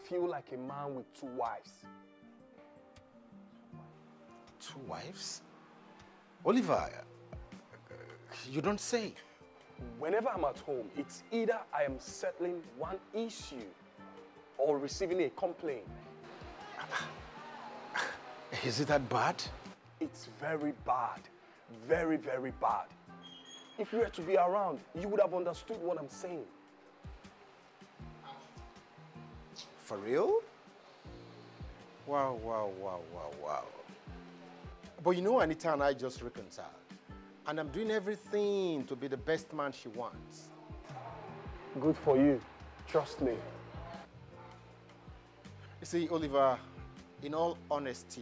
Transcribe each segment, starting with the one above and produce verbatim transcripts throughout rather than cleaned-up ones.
feel like a man with two wives. Two wives? Oliver, uh, you don't say. Whenever I'm at home, it's either I am settling one issue or receiving a complaint. Is it that bad? It's very bad. Very, very bad. If you were to be around, you would have understood what I'm saying. For real? Wow, wow, wow, wow, wow. But you know, Anita and I just reconciled. And I'm doing everything to be the best man she wants. Good for you. Trust me. You see, Oliver, in all honesty,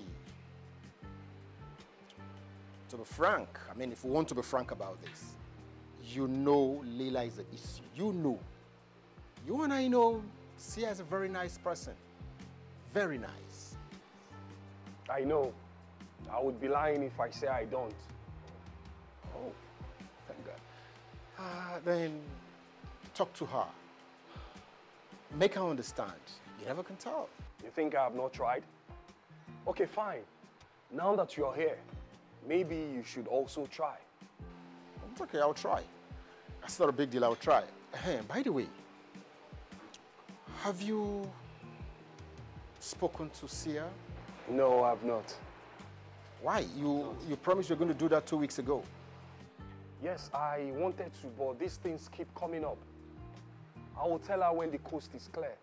to be frank, I mean, if we want to be frank about this, you know Leila is the issue. You know. You and I know Sia is a very nice person. Very nice. I know. I would be lying if I say I don't. Oh, thank God. Uh, then talk to her. Make her understand. You never can tell. You think I have not tried? Okay, fine. Now that you're here, maybe you should also try. It's okay, I'll try. That's not a big deal, I'll try. Hey, by the way, have you spoken to Sia? No, I've not. Why? You, you promised you were going to do that two weeks ago. Yes, I wanted to, but these things keep coming up. I will tell her when the coast is clear.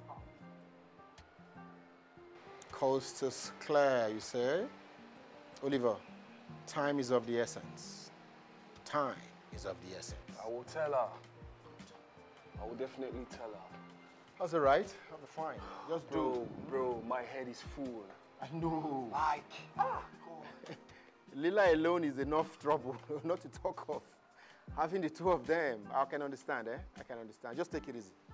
Coast is clear, you say? Oliver, time is of the essence. Time is of the essence. I will tell her. I will definitely tell her. That's all right. I'll be fine. Just Bro, do. bro, my head is full. I know. Like, ah. Lila alone is enough trouble, not to talk of. Having the two of them, I can understand, eh? I can understand. Just take it easy.